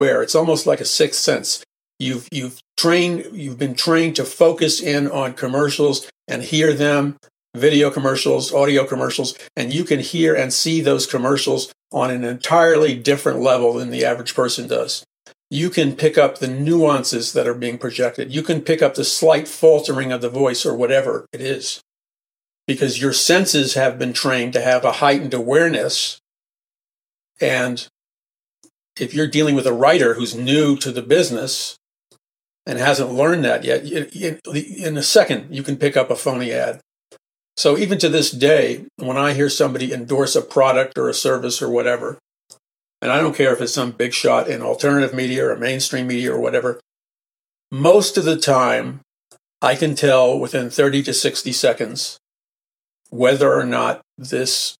aware. It's almost like a sixth sense. You've been trained to focus in on commercials and hear them, video commercials, audio commercials, and you can hear and see those commercials on an entirely different level than the average person does. You can pick up the nuances that are being projected. You can pick up the slight faltering of the voice or whatever it is, because your senses have been trained to have a heightened awareness. And if you're dealing with a writer who's new to the business and hasn't learned that yet, in a second, you can pick up a phony ad. So even to this day, when I hear somebody endorse a product or a service or whatever, and I don't care if it's some big shot in alternative media or mainstream media or whatever, most of the time, I can tell within 30 to 60 seconds whether or not this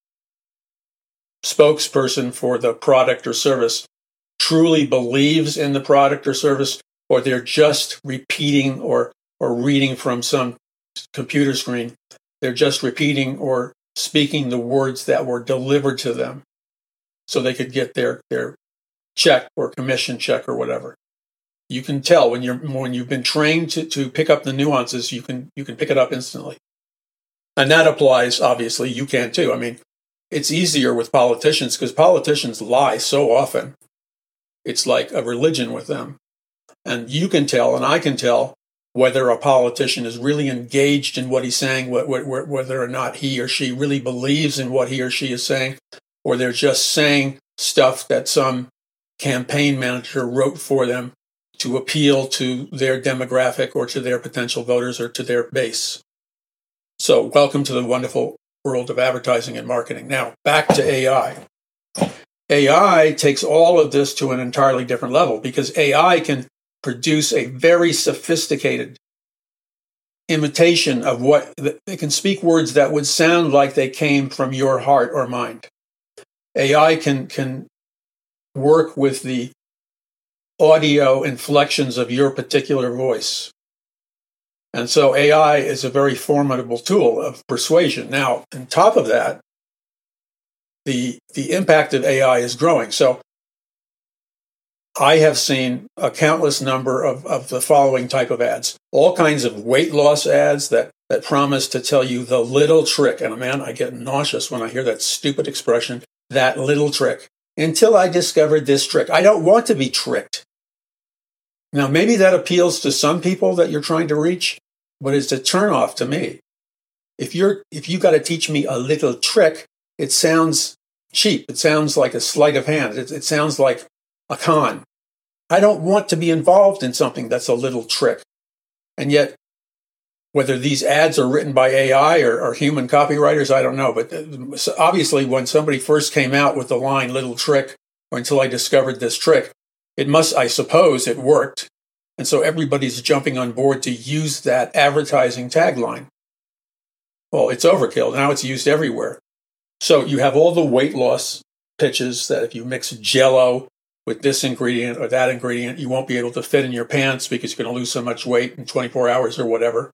spokesperson for the product or service truly believes in the product or service, or they're just repeating or reading from some computer screen. They're just repeating or speaking the words that were delivered to them so they could get their check or commission check or whatever. You can tell when you've been trained to pick up the nuances, you can pick it up instantly. And that applies, obviously, you can too. I mean, it's easier with politicians because politicians lie so often. It's like a religion with them. And you can tell, and I can tell, whether a politician is really engaged in what he's saying, whether or not he or she really believes in what he or she is saying, or they're just saying stuff that some campaign manager wrote for them to appeal to their demographic or to their potential voters or to their base. So welcome to the wonderful world of advertising and marketing. Now, back to AI. AI takes all of this to an entirely different level because AI can produce a very sophisticated imitation of what they can speak words that would sound like they came from your heart or mind. AI can work with the audio inflections of your particular voice. And so AI is a very formidable tool of persuasion. Now, on top of that, the impact of AI is growing. So I have seen a countless number of the following type of ads. All kinds of weight loss ads that promise to tell you the little trick. And man, I get nauseous when I hear that stupid expression, that little trick. Until I discovered this trick. I don't want to be tricked. Now, maybe that appeals to some people that you're trying to reach, but it's a turnoff to me. If you got to teach me a little trick, it sounds cheap. It sounds like a sleight of hand. It sounds like a con. I don't want to be involved in something that's a little trick. And yet, whether these ads are written by AI or human copywriters, I don't know. But obviously, when somebody first came out with the line little trick, or until I discovered this trick, I suppose it worked. And so everybody's jumping on board to use that advertising tagline. Well, it's overkill. Now it's used everywhere. So you have all the weight loss pitches that if you mix Jell-O with this ingredient or that ingredient, you won't be able to fit in your pants because you're going to lose so much weight in 24 hours or whatever.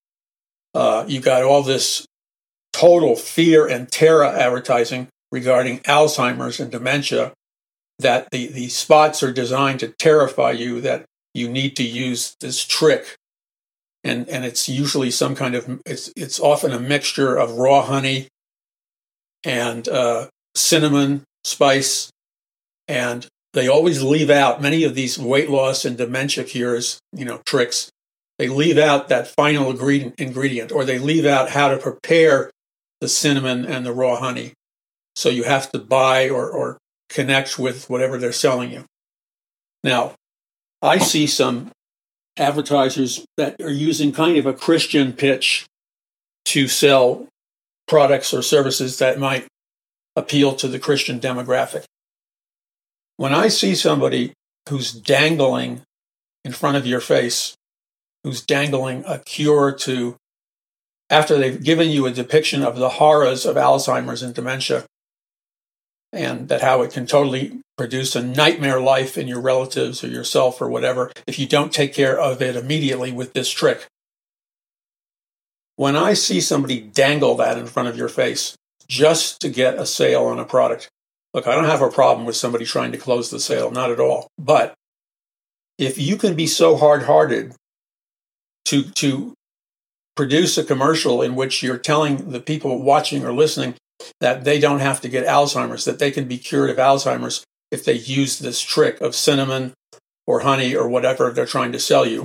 You got all this total fear and terror advertising regarding Alzheimer's and dementia, that the spots are designed to terrify you that you need to use this trick. And it's usually some kind of, it's often a mixture of raw honey and cinnamon spice. And they always leave out many of these weight loss and dementia cures, tricks. They leave out that final ingredient, or they leave out how to prepare the cinnamon and the raw honey. So you have to buy or connect with whatever they're selling you. Now, I see some advertisers that are using kind of a Christian pitch to sell products or services that might appeal to the Christian demographic. When I see somebody who's dangling in front of your face, who's dangling a cure to, after they've given you a depiction of the horrors of Alzheimer's and dementia, and that how it can totally produce a nightmare life in your relatives or yourself or whatever if you don't take care of it immediately with this trick. When I see somebody dangle that in front of your face just to get a sale on a product, look, I don't have a problem with somebody trying to close the sale, not at all. But if you can be so hard-hearted to produce a commercial in which you're telling the people watching or listening that they don't have to get Alzheimer's, that they can be cured of Alzheimer's if they use this trick of cinnamon or honey or whatever they're trying to sell you.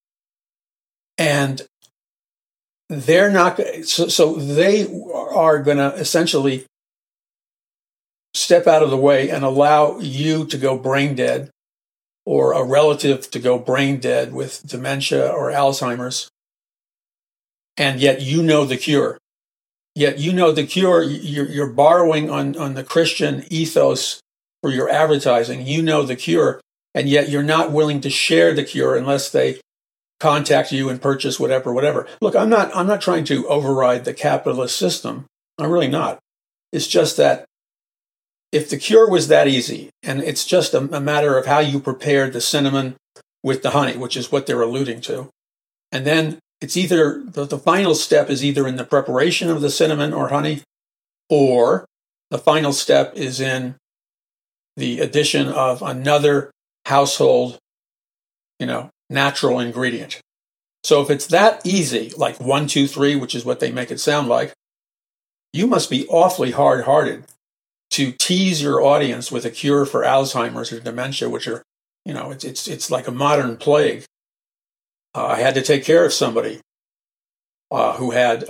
And they're not, so they are going to essentially step out of the way and allow you to go brain dead or a relative to go brain dead with dementia or Alzheimer's. And yet you know the cure. Yet you know the cure. You're borrowing on the Christian ethos for your advertising. You know the cure, and yet you're not willing to share the cure unless they contact you and purchase whatever. Look, I'm not trying to override the capitalist system. I'm really not. It's just that if the cure was that easy, and it's just a matter of how you prepared the cinnamon with the honey, which is what they're alluding to, and then it's either the final step is either in the preparation of the cinnamon or honey, or the final step is in the addition of another household, natural ingredient. So if it's that easy, like 1, 2, 3, which is what they make it sound like, you must be awfully hard-hearted to tease your audience with a cure for Alzheimer's or dementia, which are, it's like a modern plague. I had to take care of somebody who had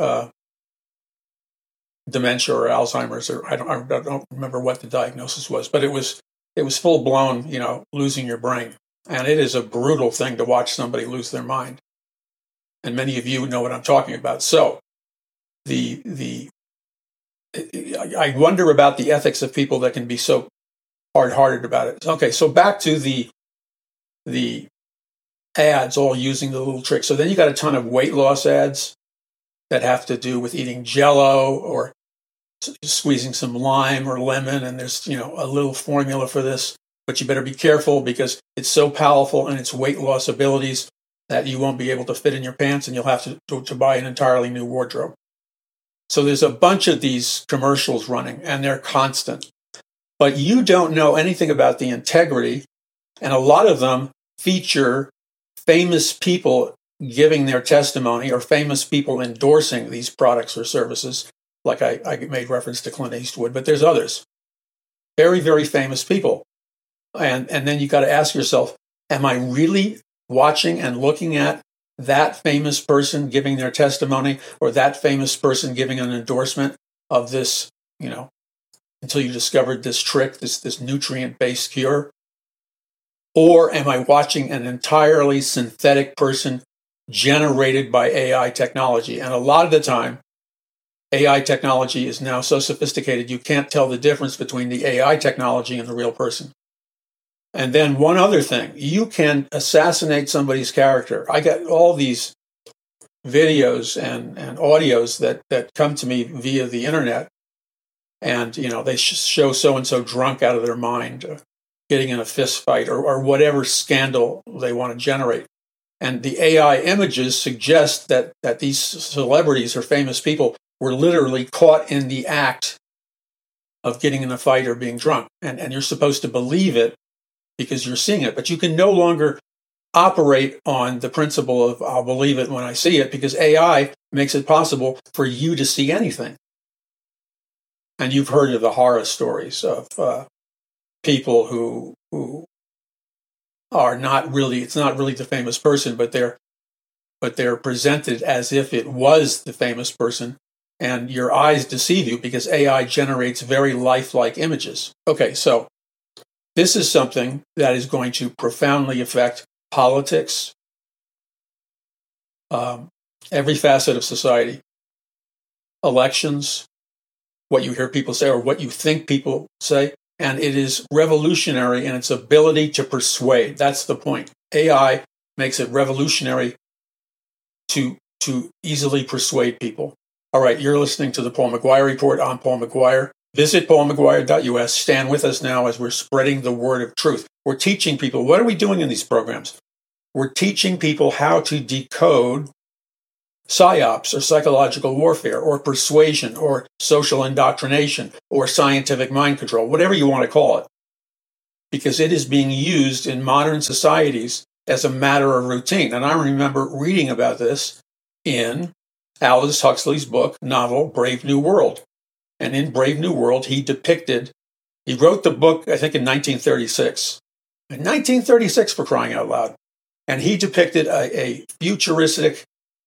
dementia or Alzheimer's, or I don't remember what the diagnosis was, but it was full blown, losing your brain, and it is a brutal thing to watch somebody lose their mind. And many of you know what I'm talking about. So, I wonder about the ethics of people that can be so hard-hearted about it. Okay, so back to the ads all using the little trick. So then you got a ton of weight loss ads that have to do with eating Jell-O or squeezing some lime or lemon, and there's a little formula for this, but you better be careful because it's so powerful in its weight loss abilities that you won't be able to fit in your pants and you'll have to buy an entirely new wardrobe. So there's a bunch of these commercials running, and they're constant. But you don't know anything about the integrity, and a lot of them feature famous people giving their testimony or famous people endorsing these products or services, like I made reference to Clint Eastwood, but there's others. Very, very famous people. And then you got to ask yourself, am I really watching and looking at that famous person giving their testimony or that famous person giving an endorsement of this, until you discovered this trick, this nutrient-based cure? Or am I watching an entirely synthetic person generated by AI technology? And a lot of the time, AI technology is now so sophisticated you can't tell the difference between the AI technology and the real person. And then one other thing, you can assassinate somebody's character. I got all these videos and audios that come to me via the internet, and they show so-and-so drunk out of their mind, getting in a fist fight or whatever scandal they want to generate. And the AI images suggest that these celebrities or famous people were literally caught in the act of getting in a fight or being drunk. And you're supposed to believe it because you're seeing it. But you can no longer operate on the principle of I'll believe it when I see it, because AI makes it possible for you to see anything. And you've heard of the horror stories of people who are not really, it's not really the famous person, but they're presented as if it was the famous person, and your eyes deceive you because AI generates very lifelike images. Okay, so this is something that is going to profoundly affect politics, every facet of society, elections, what you hear people say or what you think people say. And it is revolutionary in its ability to persuade. That's the point. AI makes it revolutionary to easily persuade people. All right, you're listening to the Paul McGuire Report. I'm Paul McGuire. Visit paulmcguire.us. Stand with us now as we're spreading the word of truth. We're teaching people. What are we doing in these programs? We're teaching people how to decode psyops or psychological warfare or persuasion or social indoctrination or scientific mind control, whatever you want to call it, because it is being used in modern societies as a matter of routine. And I remember reading about this in Aldous Huxley's novel, Brave New World. And in Brave New World, he wrote the book, I think, in 1936. In 1936, for crying out loud. And he depicted a futuristic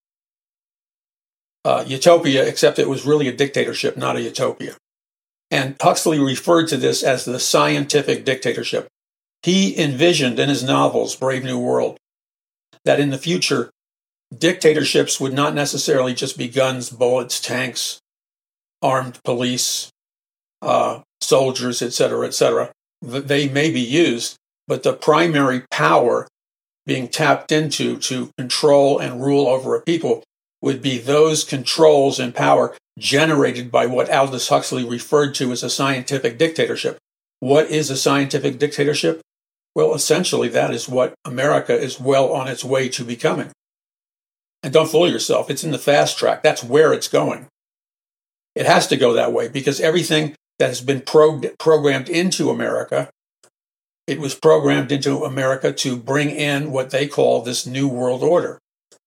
utopia, except it was really a dictatorship, not a utopia. And Huxley referred to this as the scientific dictatorship. He envisioned in his novels, Brave New World, that in the future, dictatorships would not necessarily just be guns, bullets, tanks, armed police, soldiers, etc., etc. They may be used, but the primary power being tapped into to control and rule over a people would be those controls and power generated by what Aldous Huxley referred to as a scientific dictatorship. What is a scientific dictatorship? Well, essentially, that is what America is well on its way to becoming. And don't fool yourself, it's in the fast track. That's where it's going. It has to go that way because everything that has been programmed into America, it was programmed into America to bring in what they call this New World Order,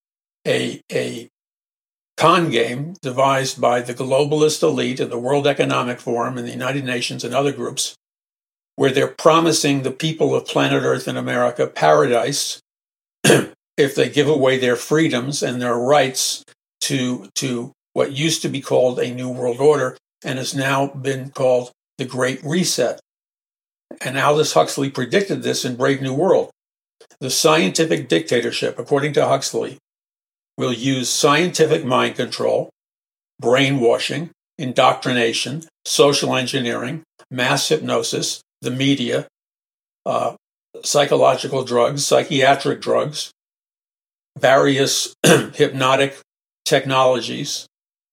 a con game devised by the globalist elite and the World Economic Forum and the United Nations and other groups, where they're promising the people of planet Earth and America paradise if they give away their freedoms and their rights to what used to be called a New World Order and has now been called the Great Reset. And Aldous Huxley predicted this in Brave New World. The scientific dictatorship, according to Huxley, will use scientific mind control, brainwashing, indoctrination, social engineering, mass hypnosis, the media, psychological drugs, psychiatric drugs, various hypnotic technologies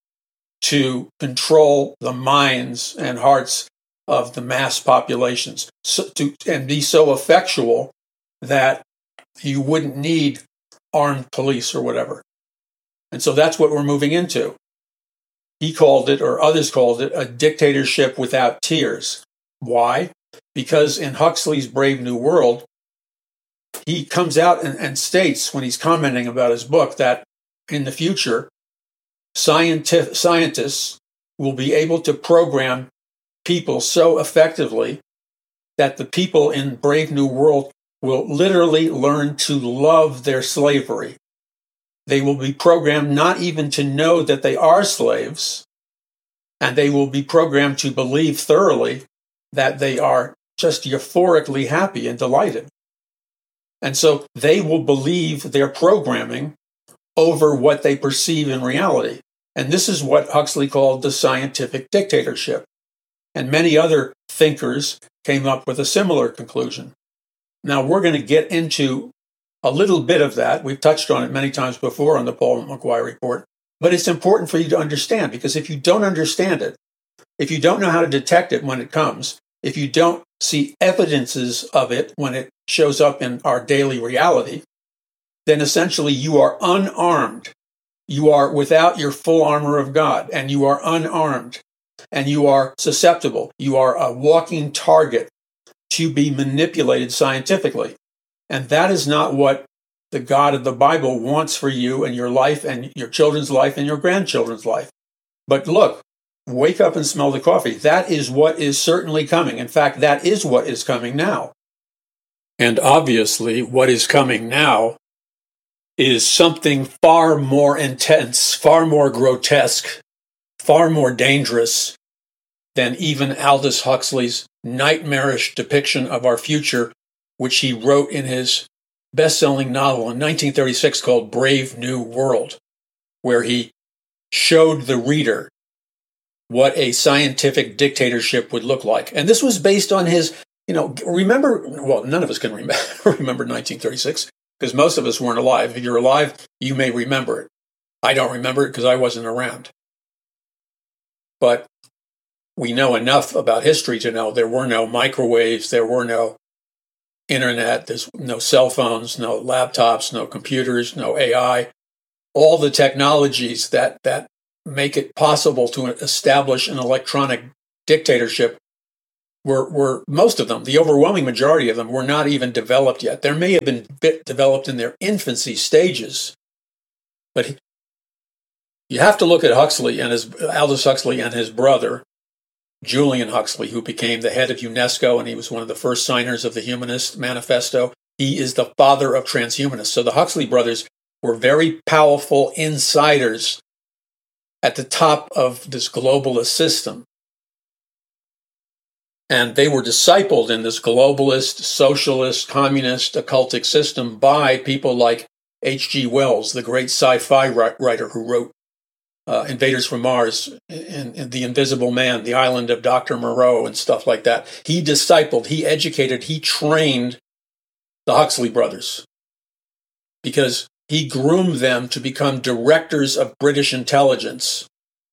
to control the minds and hearts of the mass populations and be so effectual that you wouldn't need armed police or whatever. And so that's what we're moving into. He called it, or others called it, a dictatorship without tears. Why? Because in Huxley's Brave New World, he comes out and states when he's commenting about his book that in the future, scientists will be able to program people so effectively that the people in Brave New World will literally learn to love their slavery. They will be programmed not even to know that they are slaves, and they will be programmed to believe thoroughly that they are just euphorically happy and delighted. And so they will believe their programming over what they perceive in reality. And this is what Huxley called the scientific dictatorship. And many other thinkers came up with a similar conclusion. Now, we're going to get into a little bit of that. We've touched on it many times before on the Paul McGuire Report. But it's important for you to understand, because if you don't understand it, if you don't know how to detect it when it comes, if you don't see evidences of it when it shows up in our daily reality, then essentially you are unarmed. You are without your full armor of God, and you are unarmed, and you are susceptible. You are a walking target to be manipulated scientifically. And that is not what the God of the Bible wants for you and your life and your children's life and your grandchildren's life. But look, wake up and smell the coffee. That is what is certainly coming. In fact, that is what is coming now. And obviously, what is coming now is something far more intense, far more grotesque, far more dangerous than even Aldous Huxley's nightmarish depiction of our future, which he wrote in his best-selling novel in 1936 called Brave New World, where he showed the reader what a scientific dictatorship would look like. And this was based on his, remember, well, none of us can remember 1936, because most of us weren't alive. If you're alive, you may remember it. I don't remember it because I wasn't around. But we know enough about history to know there were no microwaves, there were no internet, there's no cell phones, no laptops, no computers, no AI. All the technologies that make it possible to establish an electronic dictatorship were most of them, the overwhelming majority of them, were not even developed yet. There may have been developed in their infancy stages, but you have to look at Huxley and Aldous Huxley and his brother, Julian Huxley, who became the head of UNESCO, and he was one of the first signers of the Humanist Manifesto. He is the father of transhumanists. So the Huxley brothers were very powerful insiders at the top of this globalist system. And they were discipled in this globalist, socialist, communist, occultic system by people like H.G. Wells, the great sci-fi writer who wrote Invaders from Mars and The Invisible Man, The Island of Dr. Moreau, and stuff like that. He discipled, he educated, he trained the Huxley brothers because he groomed them to become directors of British intelligence.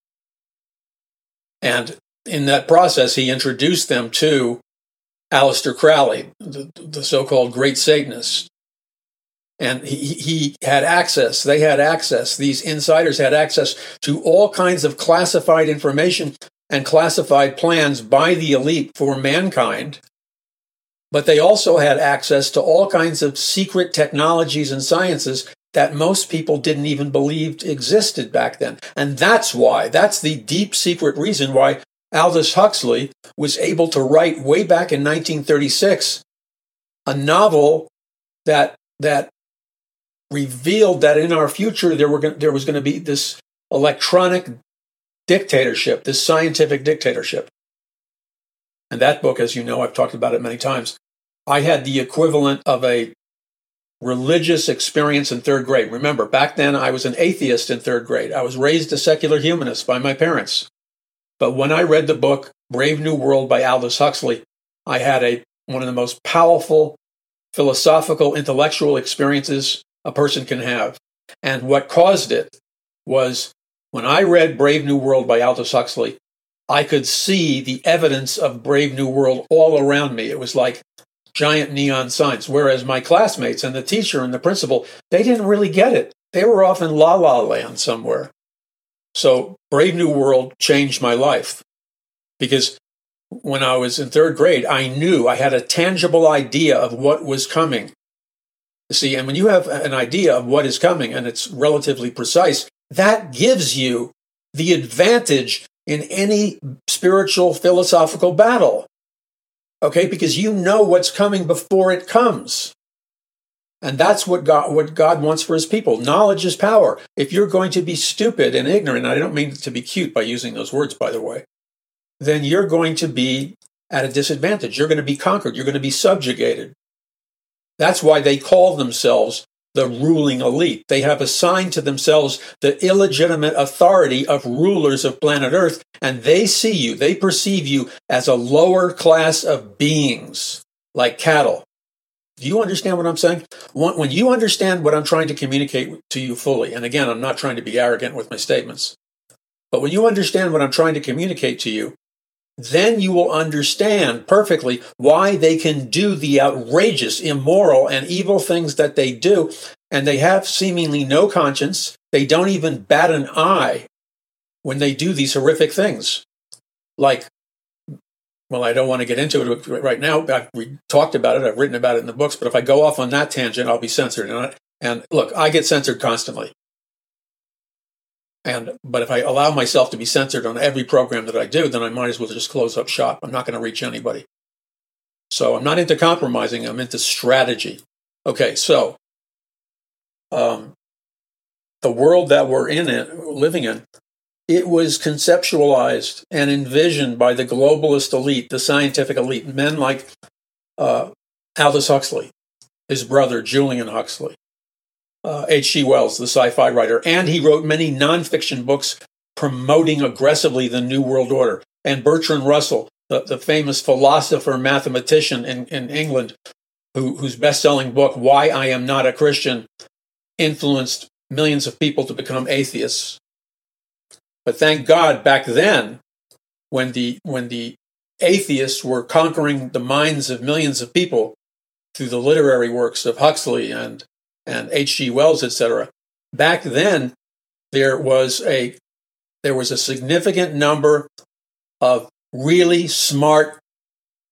And in that process, he introduced them to Aleister Crowley, the so-called Great Satanist. And he had access, they had access, these insiders had access to all kinds of classified information and classified plans by the elite for mankind. But they also had access to all kinds of secret technologies and sciences that most people didn't even believe existed back then. And that's the deep secret reason why Aldous Huxley was able to write way back in 1936 a novel that revealed that in our future there was going to be this electronic dictatorship, this scientific dictatorship. And that book, as you know, I've talked about it many times. I had the equivalent of a religious experience in third grade. Remember, back then I was an atheist in third grade. I was raised a secular humanist by my parents. But when I read the book Brave New World by Aldous Huxley, I had one of the most powerful philosophical, intellectual experiences a person can have. And what caused it was when I read Brave New World by Aldous Huxley, I could see the evidence of Brave New World all around me. It was like giant neon signs, whereas my classmates and the teacher and the principal, they didn't really get it. They were off in La La Land somewhere. So Brave New World changed my life because when I was in third grade, I knew I had a tangible idea of what was coming. See, and when you have an idea of what is coming and it's relatively precise, that gives you the advantage in any spiritual philosophical battle. Okay, because you know what's coming before it comes. And that's what God wants for his people. Knowledge is power. If you're going to be stupid and ignorant, and I don't mean to be cute by using those words, by the way, then you're going to be at a disadvantage. You're going to be conquered. You're going to be subjugated. That's why they call themselves the ruling elite. They have assigned to themselves the illegitimate authority of rulers of planet Earth, and they see you, they perceive you as a lower class of beings, like cattle. Do you understand what I'm saying? When you understand what I'm trying to communicate to you fully, and again, I'm not trying to be arrogant with my statements, but when you understand what I'm trying to communicate to you, then you will understand perfectly why they can do the outrageous, immoral, and evil things that they do, and they have seemingly no conscience. They don't even bat an eye when they do these horrific things. Like, well, I don't want to get into it right now. We talked about it. I've written about it in the books, but if I go off on that tangent, I'll be censored. And look, I get censored constantly. But if I allow myself to be censored on every program that I do, then I might as well just close up shop. I'm not going to reach anybody. So I'm not into compromising. I'm into strategy. Okay, so the world that we're living in, it was conceptualized and envisioned by the globalist elite, the scientific elite, men like Aldous Huxley, his brother Julian Huxley, H.G. Wells, the sci-fi writer, and he wrote many nonfiction books promoting aggressively the New World Order. And Bertrand Russell, the famous philosopher, mathematician in England, whose best-selling book, Why I Am Not a Christian, influenced millions of people to become atheists. But thank God, back then, when the atheists were conquering the minds of millions of people through the literary works of Huxley and H.G. Wells, etc., back then there was a significant number of really smart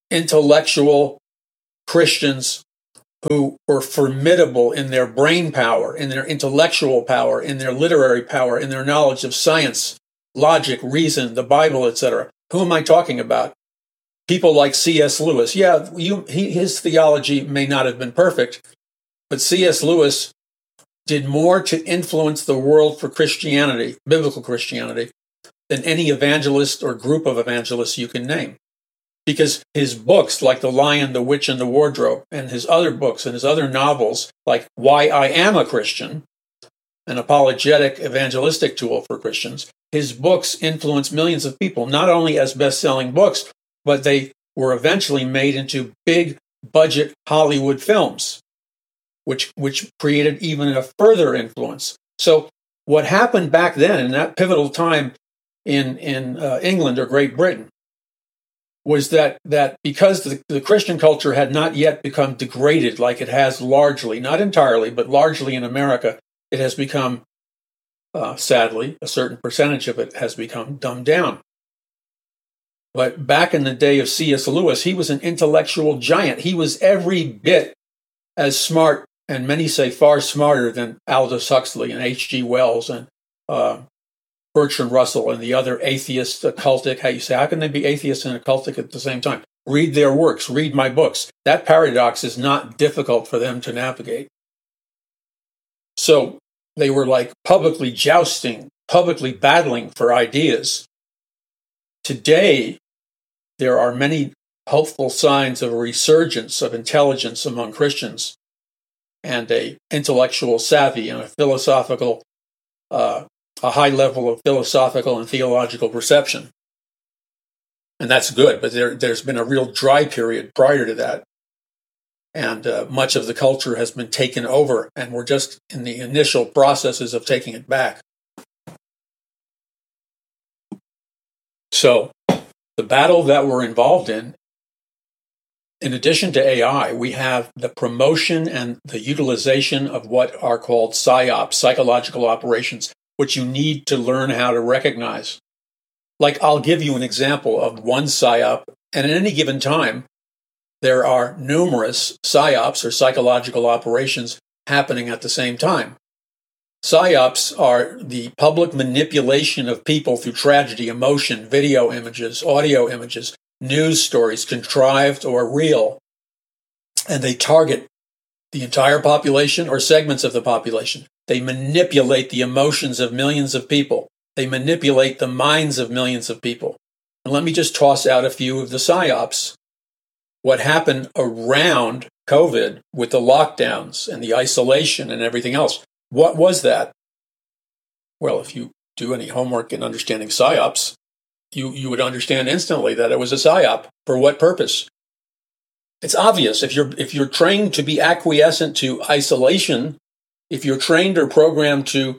intellectual Christians who were formidable in their brain power, in their intellectual power, in their literary power, in their knowledge of science, logic, reason, the Bible, etc. Who am I talking about? People like C.S. Lewis. Yeah, his theology may not have been perfect, but C.S. Lewis did more to influence the world for Christianity, biblical Christianity, than any evangelist or group of evangelists you can name. Because his books, like The Lion, the Witch, and the Wardrobe, and his other books and his other novels, like Why I Am a Christian, an apologetic evangelistic tool for Christians, his books influenced millions of people, not only as best-selling books, but they were eventually made into big-budget Hollywood films, which created even a further influence. So what happened back then, in that pivotal time in England or Great Britain, was that because the Christian culture had not yet become degraded like it has largely, not entirely, but largely in America, it has become, sadly, a certain percentage of it has become dumbed down. But back in the day of C.S. Lewis, he was an intellectual giant. He was every bit as smart, and many say far smarter, than Aldous Huxley and H.G. Wells and Bertrand Russell and the other atheists, occultic. How can they be atheists and occultic at the same time? Read their works, read my books. That paradox is not difficult for them to navigate. So they were like publicly jousting, publicly battling for ideas. Today, there are many hopeful signs of a resurgence of intelligence among Christians and a intellectual savvy and a philosophical a high level of philosophical and theological perception. And that's good, but there's been a real dry period prior to that. And much of the culture has been taken over, and we're just in the initial processes of taking it back. So the battle that we're involved in addition to AI, we have the promotion and the utilization of what are called PSYOPs, psychological operations, which you need to learn how to recognize. Like, I'll give you an example of one PSYOP, and at any given time, there are numerous PSYOPs, or psychological operations, happening at the same time. PSYOPs are the public manipulation of people through tragedy, emotion, video images, audio images, news stories, contrived or real, and they target the entire population or segments of the population. They manipulate the emotions of millions of people. They manipulate the minds of millions of people. And let me just toss out a few of the PSYOPs. What happened around COVID with the lockdowns and the isolation and everything else. What was that? Well, if you do any homework in understanding PSYOPs, you would understand instantly that it was a PSYOP. For what purpose? It's obvious. If you're trained to be acquiescent to isolation, if you're trained or programmed to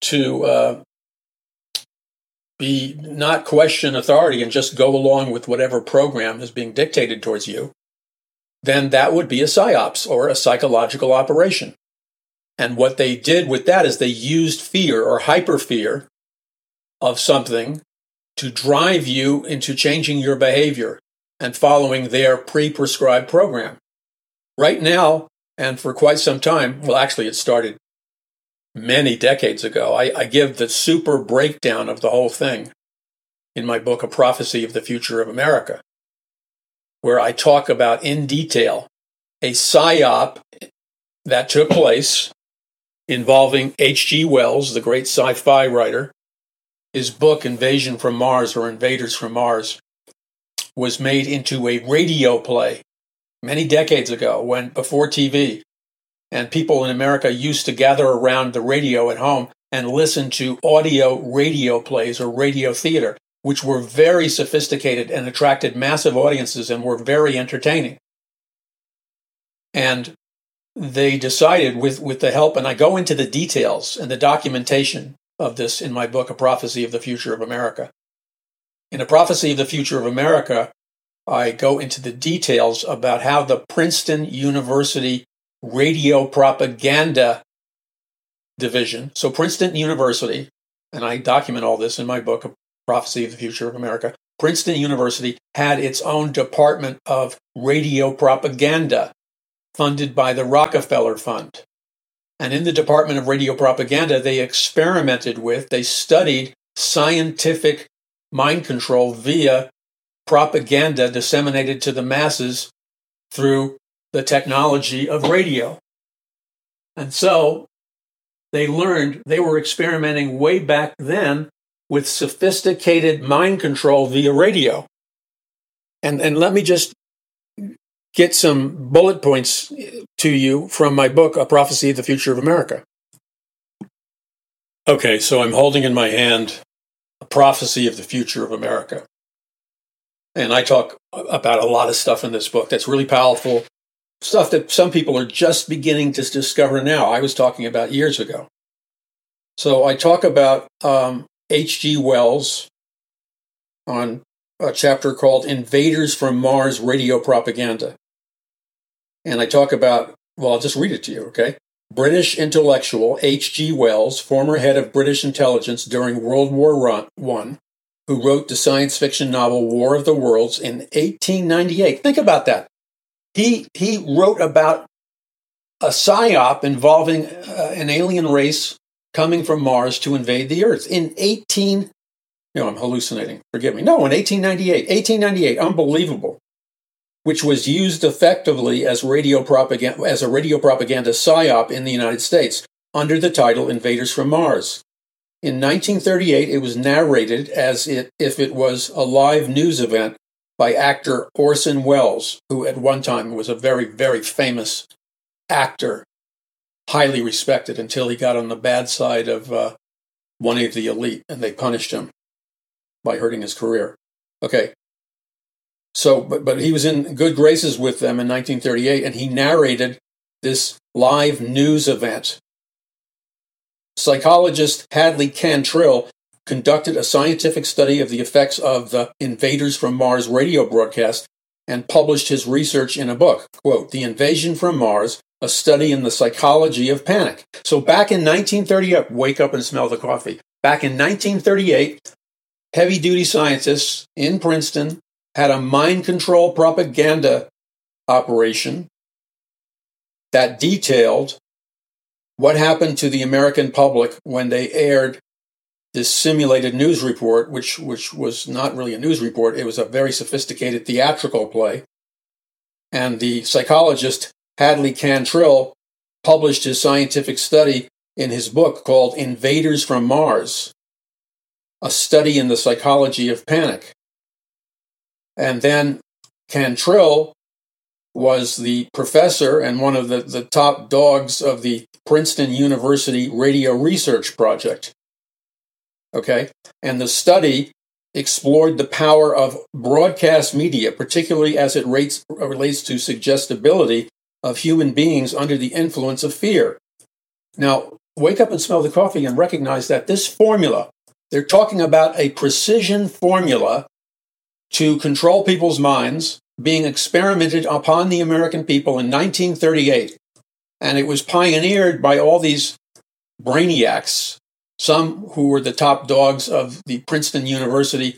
be not question authority and just go along with whatever program is being dictated towards you, then that would be a PSYOPs, or a psychological operation. And what they did with that is they used fear or hyperfear of something to drive you into changing your behavior and following their pre-prescribed program. Right now, and for quite some time, well, actually it started many decades ago, I give the super breakdown of the whole thing in my book, A Prophecy of the Future of America, where I talk about in detail a PSYOP that took place involving H.G. Wells, the great sci-fi writer. His book, Invasion from Mars, or Invaders from Mars, was made into a radio play many decades ago, before TV. And people in America used to gather around the radio at home and listen to audio radio plays or radio theater, which were very sophisticated and attracted massive audiences and were very entertaining. And they decided with the help, and I go into the details and the documentation of this in my book, A Prophecy of the Future of America. In A Prophecy of the Future of America, I go into the details about how the Princeton University Radio Propaganda Division, so Princeton University, and I document all this in my book, A Prophecy of the Future of America, Princeton University had its own department of radio propaganda funded by the Rockefeller Fund. And in the Department of Radio Propaganda, they studied scientific mind control via propaganda disseminated to the masses through the technology of radio. And so they learned they were experimenting way back then with sophisticated mind control via radio. And let me just get some bullet points to you from my book, A Prophecy of the Future of America. Okay, so I'm holding in my hand A Prophecy of the Future of America. And I talk about a lot of stuff in this book that's really powerful, stuff that some people are just beginning to discover now. I was talking about years ago. So I talk about H.G. Wells on a chapter called Invaders from Mars Radio Propaganda. And I talk about, well, I'll just read it to you, okay? British intellectual H.G. Wells, former head of British intelligence during World War I, who wrote the science fiction novel War of the Worlds in 1898. Think about that. He wrote about a psyop involving an alien race coming from Mars to invade the Earth in I'm hallucinating. Forgive me. No, in 1898, unbelievable, which was used effectively as a radio propaganda psyop in the United States under the title Invaders from Mars. In 1938, it was narrated as if it was a live news event by actor Orson Welles, who at one time was a very, very famous actor, highly respected until he got on the bad side of one of the elite, and they punished him by hurting his career. Okay. So, but he was in good graces with them in 1938, and he narrated this live news event. Psychologist Hadley Cantrill conducted a scientific study of the effects of the Invaders from Mars radio broadcast and published his research in a book, quote, The Invasion from Mars, a study in the psychology of panic. So back in 1938, wake up and smell the coffee. Back in 1938, heavy-duty scientists in Princeton had a mind control propaganda operation that detailed what happened to the American public when they aired this simulated news report, which was not really a news report. It was a very sophisticated theatrical play. And the psychologist Hadley Cantrill published his scientific study in his book called Invaders from Mars, a study in the psychology of panic. And then Cantrill was the professor and one of the top dogs of the Princeton University Radio Research Project. Okay? And the study explored the power of broadcast media, particularly as it relates to suggestibility of human beings under the influence of fear. Now, wake up and smell the coffee and recognize that this formula, they're talking about a precision formula to control people's minds being experimented upon the American people in 1938. And it was pioneered by all these brainiacs, some who were the top dogs of the Princeton University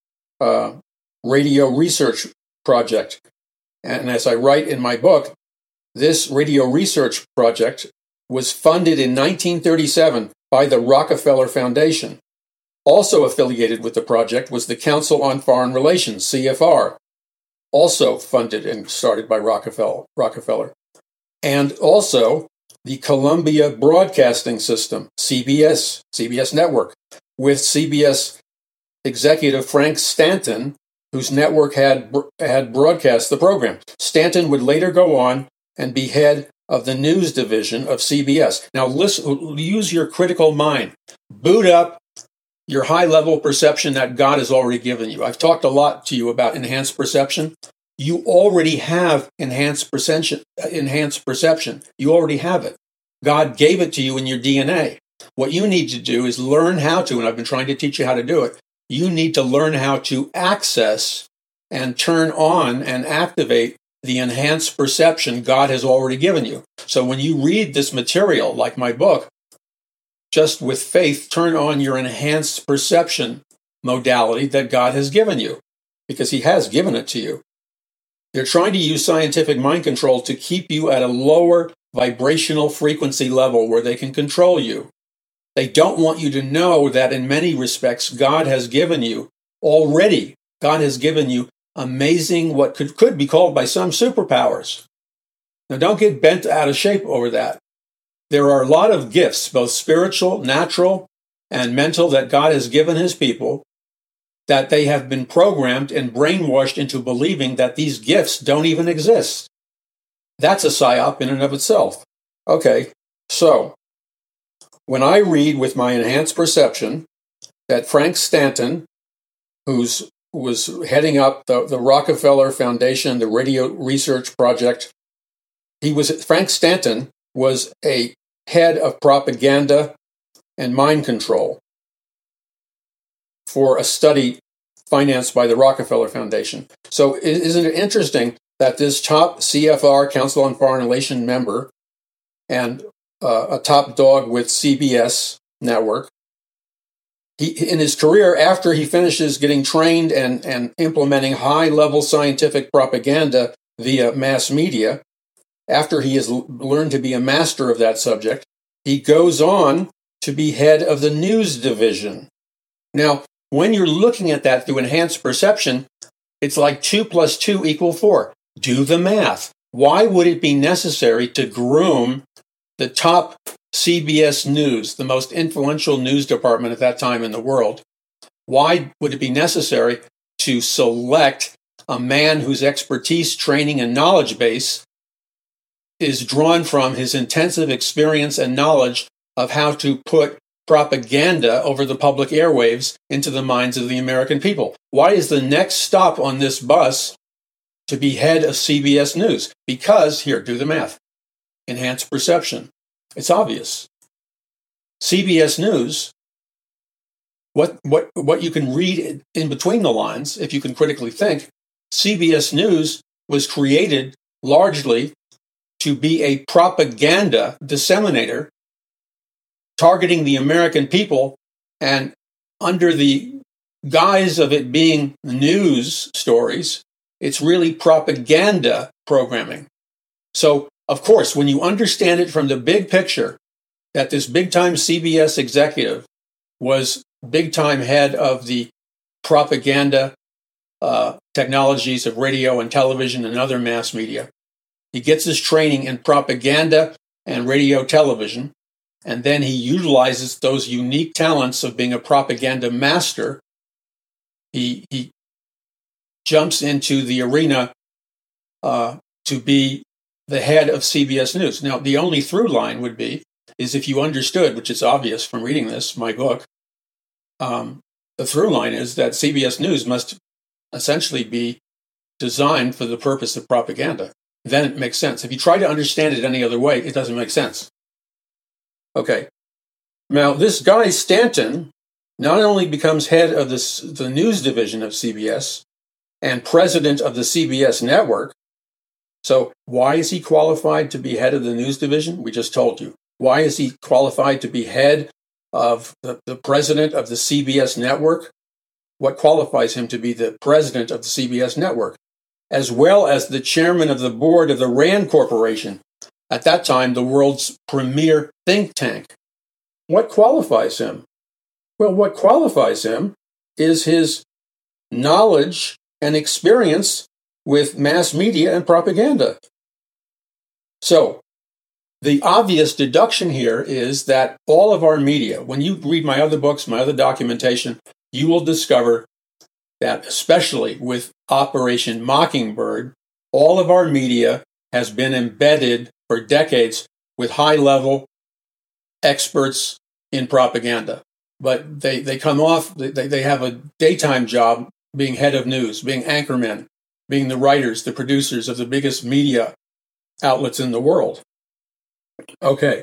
Radio Research Project. And as I write in my book, this radio research project was funded in 1937 by the Rockefeller Foundation. Also affiliated with the project was the Council on Foreign Relations, CFR, also funded and started by Rockefeller. And also the Columbia Broadcasting System, CBS Network, with CBS executive Frank Stanton, whose network had broadcast the program. Stanton would later go on and be head of the news division of CBS. Now listen, use your critical mind. Boot up your high-level perception that God has already given you. I've talked a lot to you about enhanced perception. You already have enhanced perception. You already have it. God gave it to you in your DNA. What you need to do is learn how to, and I've been trying to teach you how to do it, you need to learn how to access and turn on and activate the enhanced perception God has already given you. So when you read this material, like my book, just with faith, turn on your enhanced perception modality that God has given you. because he has given it to you. They're trying to use scientific mind control to keep you at a lower vibrational frequency level where they can control you. They don't want you to know that in many respects, God has given you amazing, what could be called by some superpowers. Now, don't get bent out of shape over that. There are a lot of gifts, both spiritual, natural, and mental, that God has given his people, that they have been programmed and brainwashed into believing that these gifts don't even exist. That's a psyop in and of itself. Okay, so when I read with my enhanced perception that Frank Stanton, who was heading up the Rockefeller Foundation, the Radio Research Project, Frank Stanton was a head of propaganda and mind control for a study financed by the Rockefeller Foundation. So isn't it interesting that this top CFR, Council on Foreign Relations member, and a top dog with CBS network, in his career, after he finishes getting trained and implementing high-level scientific propaganda via mass media, after he has learned to be a master of that subject, he goes on to be head of the news division. Now, when you're looking at that through enhanced perception, it's like 2 + 2 = 4. Do the math. Why would it be necessary to groom the top CBS News, the most influential news department at that time in the world? Why would it be necessary to select a man whose expertise, training, and knowledge base is drawn from his intensive experience and knowledge of how to put propaganda over the public airwaves into the minds of the American people? Why is the next stop on this bus to be head of CBS News? Because, here, do the math. Enhanced perception. It's obvious. CBS News, what you can read in between the lines, if you can critically think, CBS News was created largely to be a propaganda disseminator targeting the American people, and under the guise of it being news stories, it's really propaganda programming. So, of course, when you understand it from the big picture, that this big-time CBS executive was big-time head of the propaganda technologies of radio and television and other mass media. He gets his training in propaganda and radio television, and then he utilizes those unique talents of being a propaganda master. He jumps into the arena to be the head of CBS News. Now, the only through line would be, is if you understood, which is obvious from reading this, my book, the through line is that CBS News must essentially be designed for the purpose of propaganda. Then it makes sense. If you try to understand it any other way, it doesn't make sense. Okay. Now, this guy, Stanton, not only becomes head of the news division of CBS and president of the CBS network. So why is he qualified to be head of the news division? We just told you. Why is he qualified to be head of the president of the CBS network? What qualifies him to be the president of the CBS network? As well as the chairman of the board of the RAND Corporation, at that time the world's premier think tank. What qualifies him? Well, what qualifies him is his knowledge and experience with mass media and propaganda. So, the obvious deduction here is that all of our media, when you read my other books, my other documentation, you will discover that, especially with Operation Mockingbird, all of our media has been embedded for decades with high-level experts in propaganda. But they come off, they have a daytime job being head of news, being anchormen, being the writers, the producers of the biggest media outlets in the world. Okay.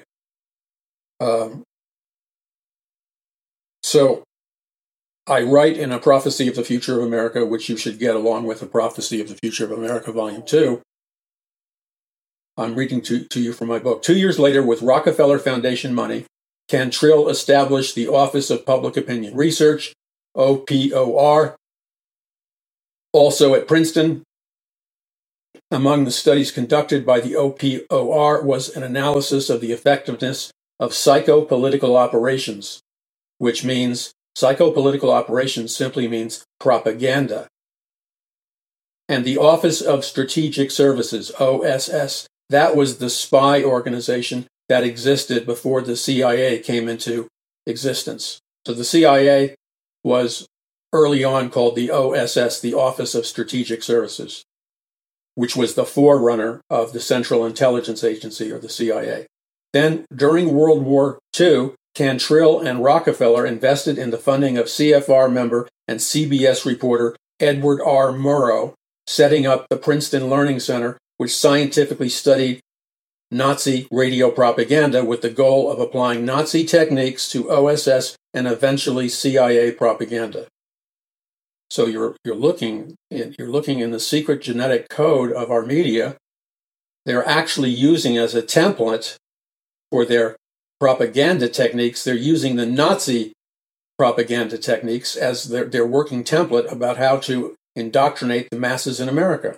So I write in A Prophecy of the Future of America, which you should get along with A Prophecy of the Future of America, Volume 2. I'm reading to you from my book. 2 years later, with Rockefeller Foundation money, Cantrill established the Office of Public Opinion Research, OPOR, Also at Princeton, among the studies conducted by the OPOR was an analysis of the effectiveness of psychopolitical operations, which means psychopolitical operations simply means propaganda. And the Office of Strategic Services, OSS, that was the spy organization that existed before the CIA came into existence. So the CIA was early on called the OSS, the Office of Strategic Services, which was the forerunner of the Central Intelligence Agency, or the CIA. Then, during World War II, Cantrill and Rockefeller invested in the funding of CFR member and CBS reporter Edward R. Murrow, setting up the Princeton Learning Center, which scientifically studied Nazi radio propaganda with the goal of applying Nazi techniques to OSS and eventually CIA propaganda. So you're looking in the secret genetic code of our media. They're actually using as a template for their propaganda techniques. They're using the Nazi propaganda techniques as their working template about how to indoctrinate the masses in America.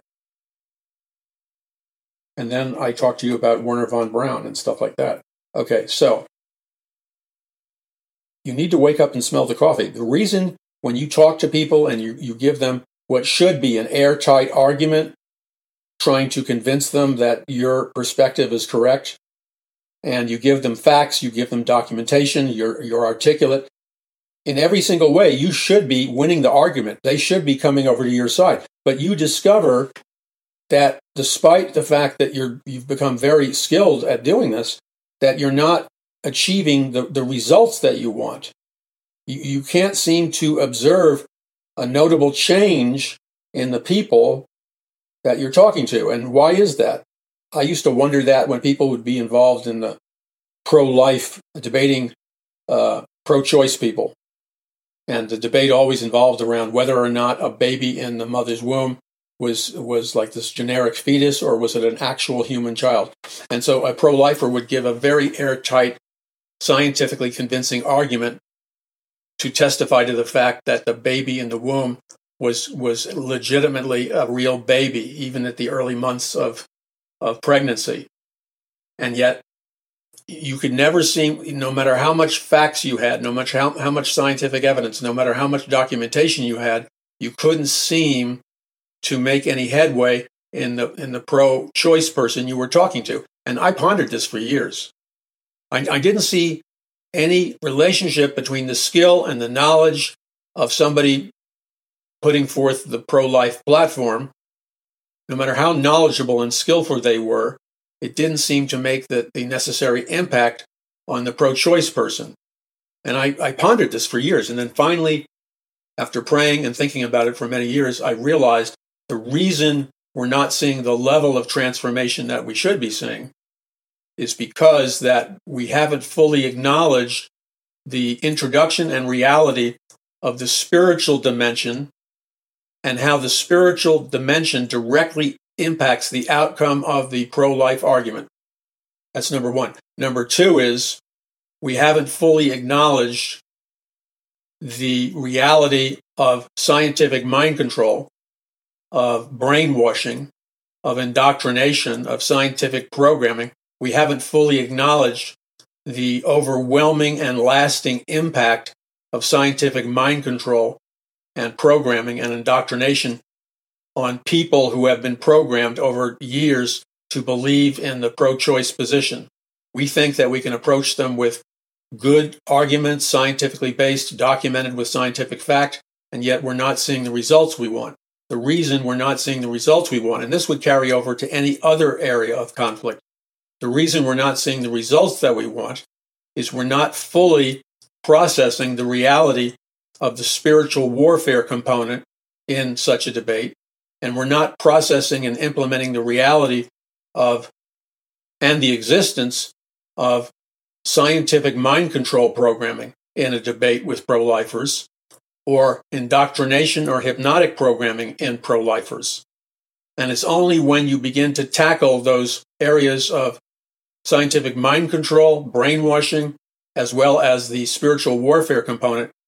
And then I talked to you about Werner von Braun and stuff like that. Okay, so you need to wake up and smell the coffee. The reason when you talk to people and you give them what should be an airtight argument, trying to convince them that your perspective is correct, and you give them facts, you give them documentation, you're articulate, in every single way, you should be winning the argument. They should be coming over to your side. But you discover that despite the fact that you've become very skilled at doing this, that you're not achieving the results that you want. You can't seem to observe a notable change in the people that you're talking to. And why is that? I used to wonder that when people would be involved in the pro-life, debating pro-choice people. And the debate always involved around whether or not a baby in the mother's womb was like this generic fetus, or was it an actual human child? And so a pro-lifer would give a very airtight, scientifically convincing argument to testify to the fact that the baby in the womb was legitimately a real baby, even at the early months of pregnancy. And yet, you could never see, no matter how much facts you had, no matter how much scientific evidence, no matter how much documentation you had, you couldn't seem to make any headway in the pro-choice person you were talking to. And I pondered this for years. I didn't see any relationship between the skill and the knowledge of somebody putting forth the pro-life platform. No matter how knowledgeable and skillful they were, it didn't seem to make the necessary impact on the pro-choice person. And I pondered this for years. And then finally, after praying and thinking about it for many years, I realized the reason we're not seeing the level of transformation that we should be seeing is because that we haven't fully acknowledged the introduction and reality of the spiritual dimension, and how the spiritual dimension directly impacts the outcome of the pro-life argument. That's number one. Number two is we haven't fully acknowledged the reality of scientific mind control, of brainwashing, of indoctrination, of scientific programming. We haven't fully acknowledged the overwhelming and lasting impact of scientific mind control and programming and indoctrination on people who have been programmed over years to believe in the pro-choice position. We think that we can approach them with good arguments, scientifically based, documented with scientific fact, and yet we're not seeing the results we want. The reason we're not seeing the results we want, and this would carry over to any other area of conflict, the reason we're not seeing the results that we want is we're not fully processing the reality of the spiritual warfare component in such a debate, and we're not processing and implementing the reality of and the existence of scientific mind control programming in a debate with pro-lifers, or indoctrination or hypnotic programming in pro-lifers. And it's only when you begin to tackle those areas of scientific mind control, brainwashing, as well as the spiritual warfare component,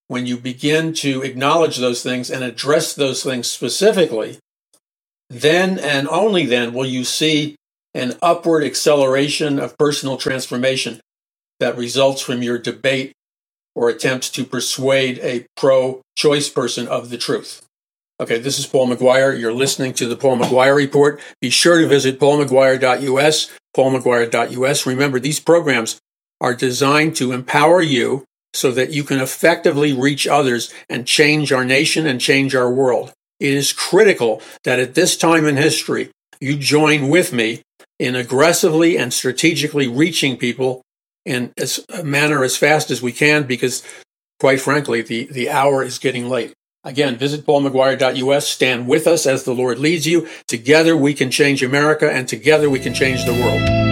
when you begin to acknowledge those things and address those things specifically, then and only then will you see an upward acceleration of personal transformation that results from your debate or attempts to persuade a pro-choice person of the truth. Okay, this is Paul McGuire. You're listening to the Paul McGuire Report. Be sure to visit paulmcguire.us, paulmcguire.us. Remember, these programs are designed to empower you so that you can effectively reach others and change our nation and change our world. It is critical that at this time in history, you join with me in aggressively and strategically reaching people in a manner as fast as we can, because, quite frankly, the hour is getting late. Again, visit paulmcguire.us. Stand with us as the Lord leads you. Together we can change America, and together we can change the world.